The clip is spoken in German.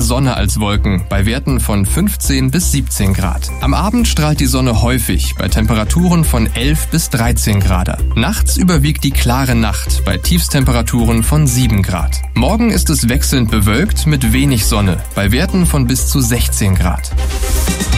Sonne als Wolken bei Werten von 15 bis 17 Grad. Am Abend strahlt die Sonne häufig bei Temperaturen von 11 bis 13 Grad. Nachts überwiegt die klare Nacht bei Tiefstemperaturen von 7 Grad. Morgen ist es wechselnd bewölkt mit wenig Sonne bei Werten von bis zu 16 Grad.